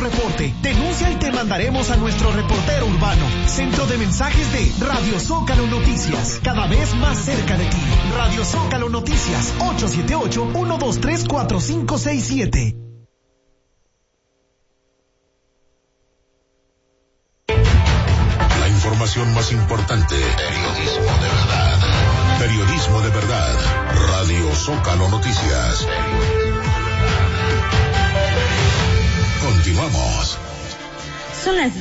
reporte. Denuncia y te mandaremos a nuestro reportero urbano. Centro de mensajes de Radio Zócalo Noticias. Cada vez más cerca de ti. Radio Zócalo Noticias. 878-123-4567. La información más importante. Periodismo de verdad. Periodismo de verdad. Radio Zócalo Noticias. Continuamos. Son las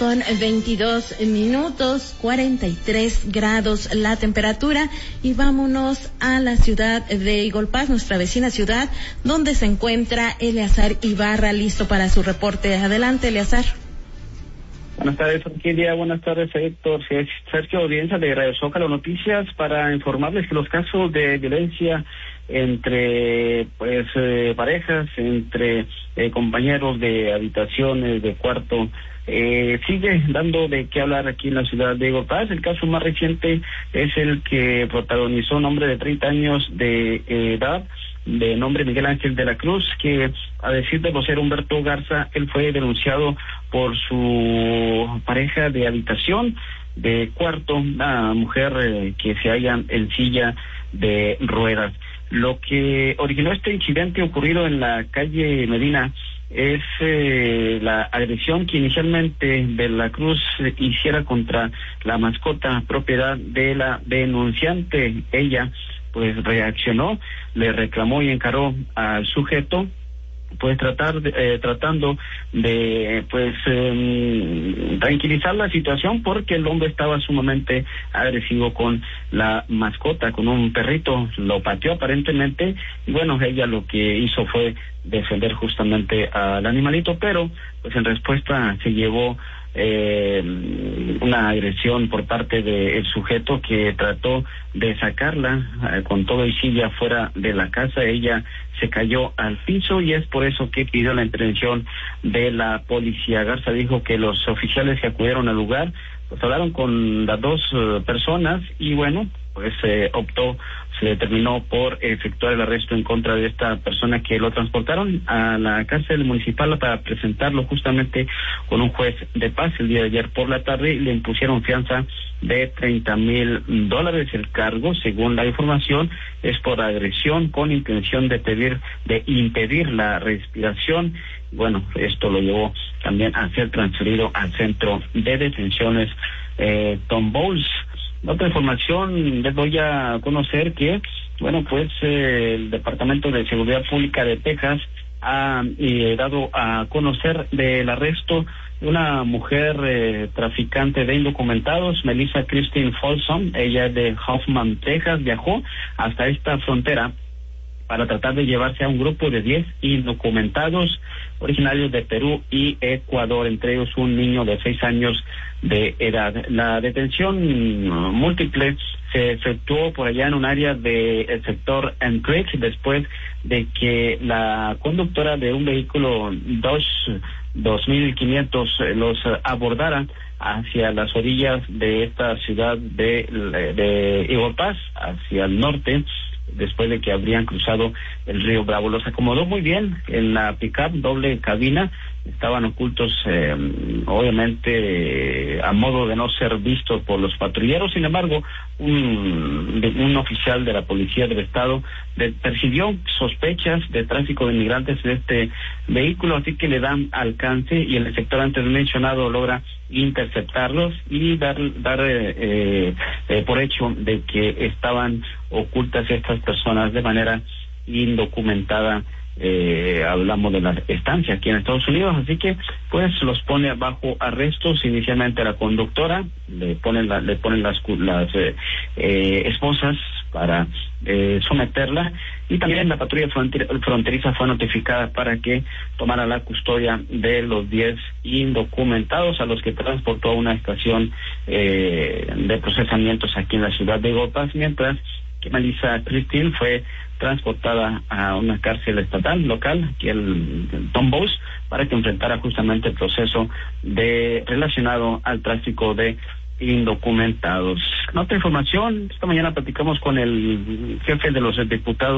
2:22, 43 grados la temperatura, y vámonos a la ciudad de Eagle Pass, nuestra vecina ciudad, donde se encuentra Eleazar Ibarra, listo para su reporte. Adelante, Eleazar. Buenas tardes, Orquídea. Buenas tardes, Héctor. Sergio, audiencia de Radio Zócalo Noticias, para informarles que los casos de violencia entre parejas, entre compañeros de habitaciones, de cuarto, sigue dando de qué hablar aquí en la ciudad de Eagle Pass. El caso más reciente es el que protagonizó un hombre de 30 años de edad, de nombre Miguel Ángel de la Cruz, que, a decir de vocero Humberto Garza, él fue denunciado por su pareja de habitación, de cuarto, una mujer que se halla en silla de ruedas. Lo que originó este incidente ocurrido en la calle Medina es la agresión que inicialmente de la Cruz hiciera contra la mascota propiedad de la denunciante. Ella pues reaccionó, le reclamó y encaró al sujeto, pues tratando de tranquilizar la situación, porque el hombre estaba sumamente agresivo con la mascota, con un perrito. Lo pateó aparentemente, y bueno, ella lo que hizo fue defender justamente al animalito, pero pues en respuesta se llevó una agresión por parte del sujeto, que trató de sacarla con todo y silla fuera de la casa. Ella se cayó al piso, y es por eso que pidió la intervención de la policía. Garza dijo que los oficiales que acudieron al lugar pues hablaron con las dos personas, y bueno, pues se determinó por efectuar el arresto en contra de esta persona, que lo transportaron a la cárcel municipal para presentarlo justamente con un juez de paz el día de ayer por la tarde, y le impusieron fianza de $30,000. El cargo, según la información, es por agresión con intención de impedir la respiración. Bueno, esto lo llevó también a ser transferido al centro de detenciones Tom Bowles. Otra información, les doy a conocer que, bueno, pues el Departamento de Seguridad Pública de Texas ha dado a conocer del arresto de una mujer traficante de indocumentados, Melissa Christine Folsom. Ella es de Hoffman, Texas. Viajó hasta esta frontera para tratar de llevarse a un grupo de 10 indocumentados originarios de Perú y Ecuador, entre ellos un niño de 6 años de edad. La detención múltiple se efectuó por allá en un área del sector Anchorage, después de que la conductora de un vehículo Dodge 2500 los abordara hacia las orillas de esta ciudad de Eagle Pass, hacia el norte, después de que habrían cruzado el río Bravo. Los acomodó muy bien en la pickup doble cabina. Estaban ocultos, obviamente, a modo de no ser vistos por los patrulleros. Sin embargo, un oficial de la policía del estado percibió sospechas de tráfico de inmigrantes de este vehículo, así que le dan alcance, y el sector antes mencionado logra interceptarlos y dar por hecho de que estaban ocultas estas personas de manera indocumentada. Hablamos de la estancia aquí en Estados Unidos, así que pues los pone bajo arrestos. Inicialmente la conductora, le ponen las esposas para someterla, y también la patrulla fronteriza fue notificada para que tomara la custodia de los 10 indocumentados, a los que transportó a una estación de procesamientos aquí en la ciudad de Eagle Pass, mientras que Melissa Christine fue transportada a una cárcel estatal local, aquí el Tom Bowles, para que enfrentara justamente el proceso relacionado al tráfico de indocumentados. En otra información, esta mañana platicamos con el jefe de los diputados